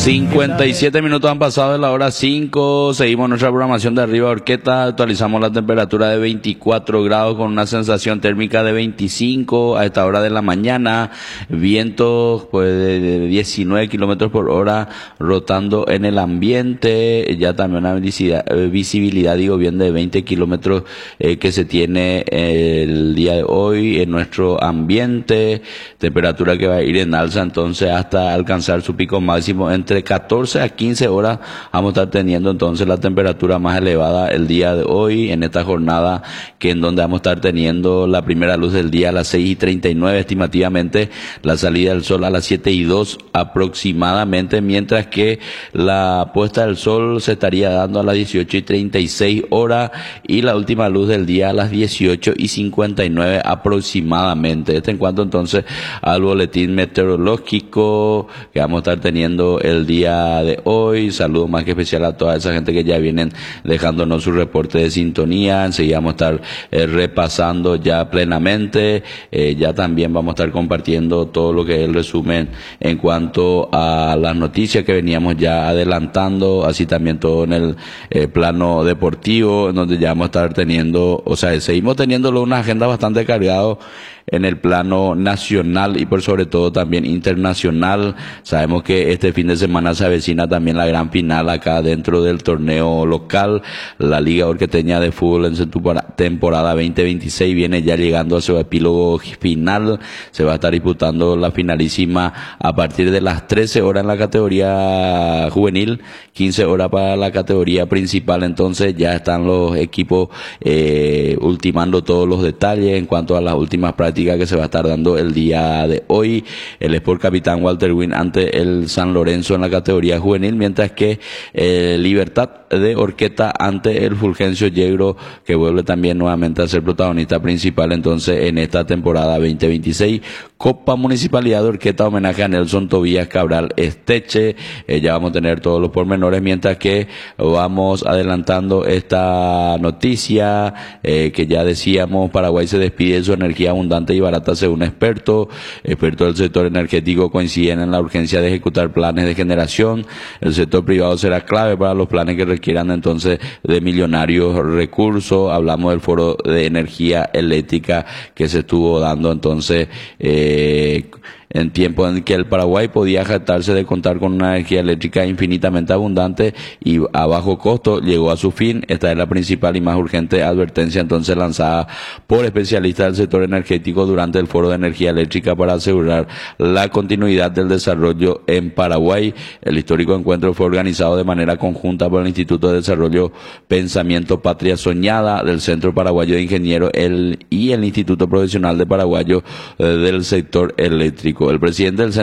57 minutos han pasado de la hora 5. Seguimos nuestra programación de Arriba Orqueta. Actualizamos la temperatura de 24 grados con una sensación térmica de 25 a esta hora de la mañana. Vientos pues, de 19 kilómetros por hora rotando en el ambiente. Ya también una visibilidad, digo bien, de 20 kilómetros que se tiene el día de hoy en nuestro ambiente. Temperatura que va a ir en alza entonces hasta alcanzar su pico máximo entre 14 a 15 horas. Vamos a estar teniendo entonces la temperatura más elevada el día de hoy en esta jornada, que en donde vamos a estar teniendo la primera luz del día a las 6:39 estimativamente, la salida del sol a las 7:02 aproximadamente, mientras que la puesta del sol se estaría dando a las 18:36 horas y la última luz del día a las 18:59 aproximadamente. En cuanto entonces al boletín meteorológico que vamos a estar teniendo el día de hoy, saludo más que especial a toda esa gente que ya vienen dejándonos su reporte de sintonía. Enseguida vamos a estar repasando ya plenamente, ya también vamos a estar compartiendo todo lo que es el resumen en cuanto a las noticias que veníamos ya adelantando, así también todo en el plano deportivo, en donde ya vamos a estar teniendo, o sea, seguimos teniéndolo una agenda bastante cargada en el plano nacional y por sobre todo también internacional. Sabemos que este fin de semana se avecina también la gran final acá dentro del torneo local. La Liga Orqueteña de Fútbol en su temporada 2026 viene ya llegando a su epílogo final. Se va a estar disputando la finalísima a partir de las 13 horas en la categoría juvenil, 15 horas para la categoría principal. Entonces ya están los equipos ultimando todos los detalles en cuanto a las últimas prácticas que se va a estar dando el día de hoy. El Sport Capitán Walter Win ante el San Lorenzo en la categoría juvenil, mientras que Libertad de Orqueta ante el Fulgencio Yegro, que vuelve también nuevamente a ser protagonista principal entonces en esta temporada 2026. Copa Municipalidad de Orqueta, homenaje a Nelson Tobías Cabral Esteche. Ya vamos a tener todos los pormenores, mientras que vamos adelantando esta noticia que ya decíamos: Paraguay se despide de su energía abundante y barata según expertos del sector energético coinciden en la urgencia de ejecutar planes de generación. El sector privado será clave para los planes que requieran entonces de millonarios recursos. Hablamos del foro de energía eléctrica que se estuvo dando entonces en tiempo en que el Paraguay podía jactarse de contar con una energía eléctrica infinitamente abundante y a bajo costo. Llegó a su fin. Esta es la principal y más urgente advertencia entonces lanzada por especialistas del sector energético durante el foro de energía eléctrica para asegurar la continuidad del desarrollo en Paraguay. El histórico encuentro fue organizado de manera conjunta por el Instituto de Desarrollo Pensamiento Patria Soñada del Centro Paraguayo de Ingenieros y el Instituto Profesional de Paraguayo del sector eléctrico. El presidente del